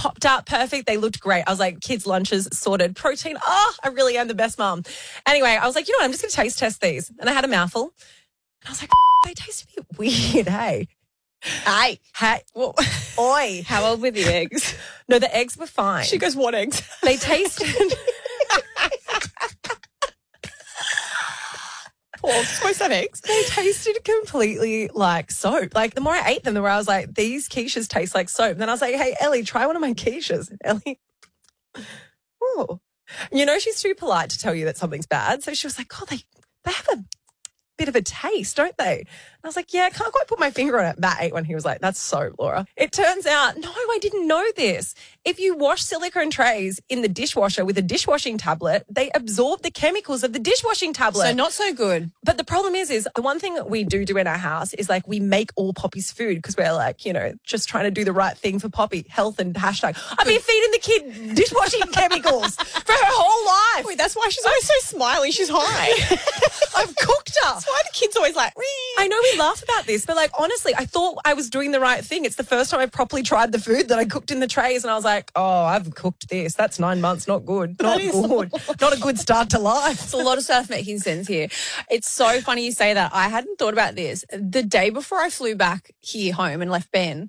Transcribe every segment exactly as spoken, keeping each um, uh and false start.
popped up perfect. They looked great. I was like, kids' lunches sorted. Protein. Oh, I really am the best mum. Anyway, I was like, you know what? I'm just going to taste test these. And I had a mouthful. And I was like, they taste a bit weird, hey? Hey. Hey. Well, oi. How old were the eggs? No, the eggs were fine. She goes, what eggs? They tasted... Well, supposed to have eggs. They tasted completely like soap. Like, the more I ate them, the more I was like, these quiches taste like soap. And then I was like, hey, Ellie, try one of my quiches. And Ellie, oh. You know, she's too polite to tell you that something's bad. So she was like, oh, they, they have a bit of a taste, don't they? And I was like, yeah, I can't quite put my finger on it. Matt ate one. He was like, that's soap, Laura. It turns out, no, I didn't know this. If you wash silicone trays in the dishwasher with a dishwashing tablet, they absorb the chemicals of the dishwashing tablet. So not so good. But the problem is, is the one thing that we do do in our house is like we make all Poppy's food because we're like, you know, just trying to do the right thing for Poppy, health and hashtag. I've been feeding the kid dishwashing chemicals for her whole life. Wait, that's why she's always so smiley. She's high. I've cooked her. That's why the kid's always like, wee. I know we laugh about this, but like, honestly, I thought I was doing the right thing. It's the first time I properly tried the food that I cooked in the trays and I was like, oh, I've cooked this. That's nine months. Not good. Not good. Not a good start to life. It's a lot of stuff making sense here. It's so funny you say that. I hadn't thought about this. The day before I flew back here home and left Ben,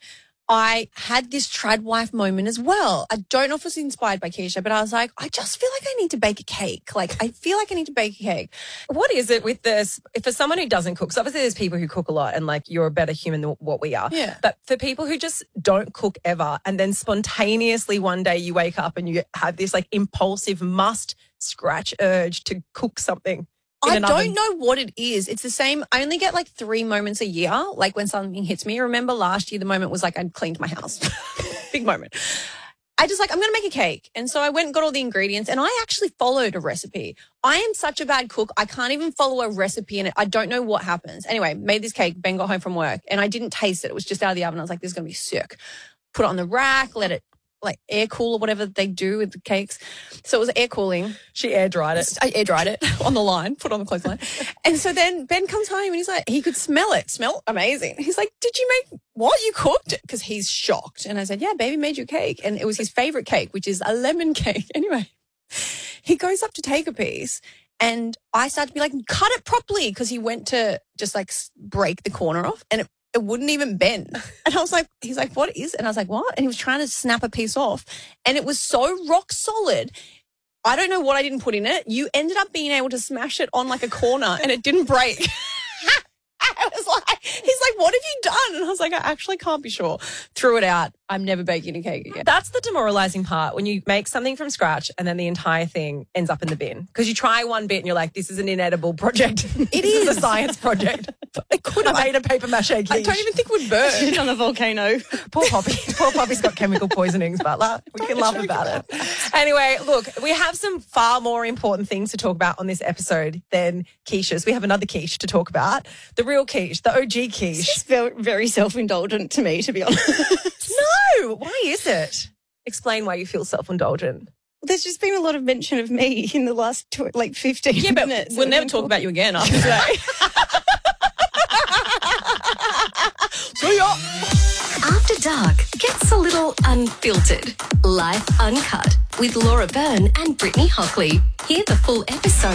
I had this trad wife moment as well. I don't know if it was inspired by Keisha, but I was like, I just feel like I need to bake a cake. Like, I feel like I need to bake a cake. What is it with this? For someone who doesn't cook, so obviously there's people who cook a lot and like you're a better human than what we are. Yeah. But for people who just don't cook ever and then spontaneously one day you wake up and you have this like impulsive must scratch urge to cook something. I don't oven. know what it is. It's the same. I only get like three moments a year, like when something hits me. Remember last year, the moment was like I'd cleaned my house. Big moment. I just like, I'm going to make a cake. And so I went and got all the ingredients and I actually followed a recipe. I am such a bad cook. I can't even follow a recipe in it. I don't know what happens. Anyway, made this cake. Ben got home from work and I didn't taste it. It was just out of the oven. I was like, this is going to be sick. Put it on the rack, let it like air cool or whatever they do with the cakes. So it was air cooling. She air dried it. I air dried it on the line, put it on the clothesline. And so then Ben comes home and he's like, he could smell it. Smell amazing. He's like, did you make what? You cooked it? Because he's shocked. And I said, yeah, baby made you cake. And it was his favorite cake, which is a lemon cake. Anyway, he goes up to take a piece and I started to be like, cut it properly because he went to just like break the corner off and it It wouldn't even bend. And I was like, he's like, what is it? And I was like, what? And he was trying to snap a piece off. And it was so rock solid. I don't know what I didn't put in it. You ended up being able to smash it on like a corner and it didn't break. I was like, he's like, what have you done? And I was like, I actually can't be sure. Threw it out. I'm never baking a cake again. That's the demoralizing part when you make something from scratch and then the entire thing ends up in the bin. Because you try one bit and you're like, this is an inedible project. It this is. is a science project. It could have made a paper mache quiche. I don't even think it would burn. On a volcano. Poor Poppy. Poor Poppy's got chemical poisonings, but la- we can laugh about it. Anyway, look, we have some far more important things to talk about on this episode than quiches. We have another quiche to talk about. The real quiche, the O G quiche. It's very, very self-indulgent to me, to be honest. No, why is it? Explain why you feel self-indulgent. There's just been a lot of mention of me in the last tw- like fifteen Yeah, but minutes. we'll never talk about you again after today. See ya. After Dark gets a little unfiltered. Life Uncut with Laura Byrne and Brittany Hockley. Hear the full episode